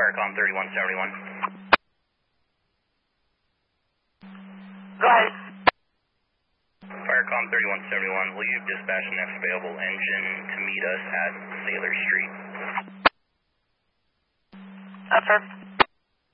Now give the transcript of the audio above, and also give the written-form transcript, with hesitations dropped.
Firecom 3171. Go ahead. Firecom 3171, will you dispatch the next available engine to meet us at Sailor Street? Affirm.